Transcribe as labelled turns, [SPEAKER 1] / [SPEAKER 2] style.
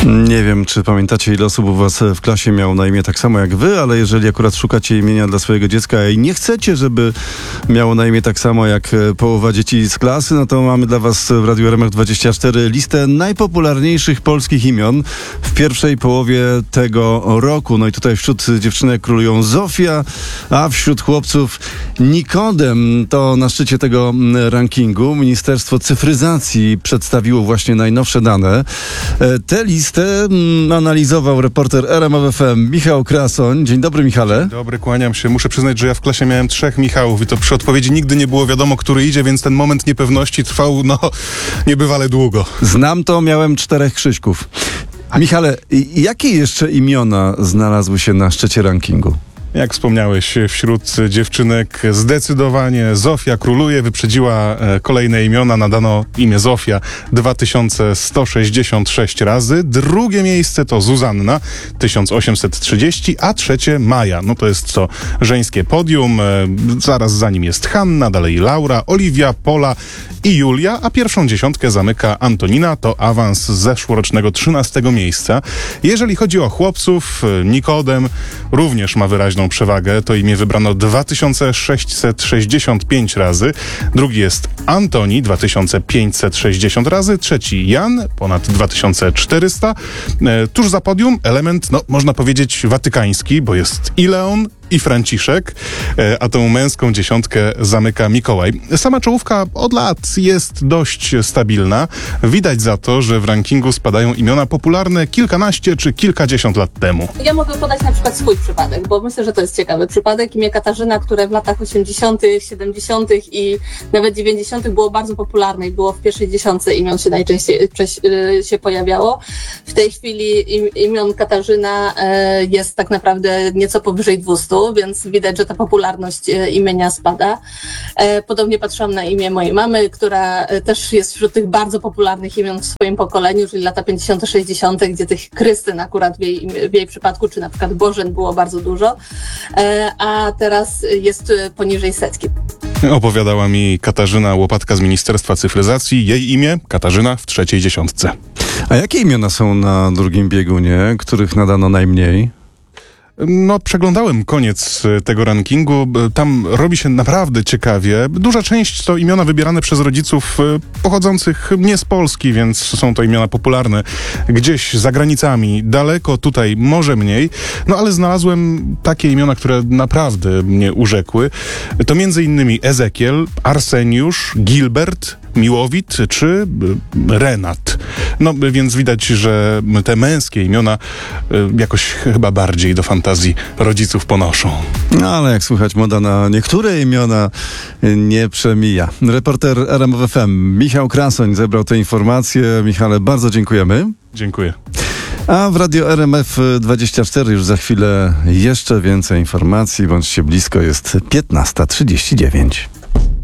[SPEAKER 1] Nie wiem, czy pamiętacie, ile osób u was w klasie miało na imię tak samo jak wy, ale jeżeli akurat szukacie imienia dla swojego dziecka i nie chcecie, żeby miało na imię tak samo jak połowa dzieci z klasy, no to mamy dla was w Radiu RMF24 listę najpopularniejszych polskich imion w pierwszej połowie tego roku. No i tutaj wśród dziewczynek królują Zofia, a wśród chłopców Nikodem. To na szczycie tego rankingu Ministerstwo Cyfryzacji przedstawiło właśnie najnowsze dane. Tę listę analizował reporter RMF FM Michał Krasoń. Dzień dobry, Michale.
[SPEAKER 2] Dzień dobry, kłaniam się. Muszę przyznać, że ja w klasie miałem 3 Michałów i to przy odpowiedzi nigdy nie było wiadomo, który idzie, więc ten moment niepewności trwał, niebywale długo.
[SPEAKER 1] Znam to, miałem 4 Krzyśków. Michale, jakie jeszcze imiona znalazły się na szczycie rankingu?
[SPEAKER 2] Jak wspomniałeś, wśród dziewczynek zdecydowanie Zofia króluje, wyprzedziła kolejne imiona, nadano imię Zofia 2166 razy. Drugie miejsce to Zuzanna 1830, a trzecie Maja. No to jest to żeńskie podium. Zaraz za nim jest Hanna, dalej Laura, Oliwia, Pola i Julia, a pierwszą dziesiątkę zamyka Antonina, to awans z zeszłorocznego 13 miejsca. Jeżeli chodzi o chłopców, Nikodem również ma wyraźną przewagę. To imię wybrano 2665 razy. Drugi jest Antoni 2560 razy. Trzeci Jan ponad 2400. Tuż za podium element, można powiedzieć watykański, bo jest i Leon, i Franciszek, a tą męską dziesiątkę zamyka Mikołaj. Sama czołówka od lat jest dość stabilna. Widać za to, że w rankingu spadają imiona popularne kilkanaście czy kilkadziesiąt lat temu.
[SPEAKER 3] Ja mogę podać na przykład swój przypadek, bo myślę, że to jest ciekawy przypadek. Imię Katarzyna, które w latach 80., 70. i nawet 90. było bardzo popularne i było w pierwszej dziesiątce imion się najczęściej się pojawiało. W tej chwili imion Katarzyna jest tak naprawdę nieco powyżej 200. Więc widać, że ta popularność imienia spada. Podobnie patrzyłam na imię mojej mamy, która też jest wśród tych bardzo popularnych imion w swoim pokoleniu, czyli lata 50., 60., gdzie tych Krystyn akurat w jej przypadku, czy na przykład Bożen było bardzo dużo, a teraz jest poniżej 100.
[SPEAKER 2] Opowiadała mi Katarzyna Łopatka z Ministerstwa Cyfryzacji. Jej imię Katarzyna w trzeciej dziesiątce.
[SPEAKER 1] A jakie imiona są na drugim biegunie, których nadano najmniej?
[SPEAKER 2] Przeglądałem koniec tego rankingu. Tam robi się naprawdę ciekawie. Duża część to imiona wybierane przez rodziców pochodzących nie z Polski, więc są to imiona popularne gdzieś za granicami. Daleko tutaj może mniej. Ale znalazłem takie imiona, które naprawdę mnie urzekły. To między innymi Ezekiel, Arseniusz, Gilbert, Miłowit czy Renat. Więc widać, że te męskie imiona jakoś chyba bardziej do fantazji rodziców ponoszą.
[SPEAKER 1] Ale jak słychać, moda na niektóre imiona nie przemija. Reporter RMF FM Michał Krasoń zebrał te informacje. Michale, bardzo dziękujemy.
[SPEAKER 2] Dziękuję.
[SPEAKER 1] A w Radio RMF24 już za chwilę jeszcze więcej informacji. Bądźcie blisko, jest 15:39.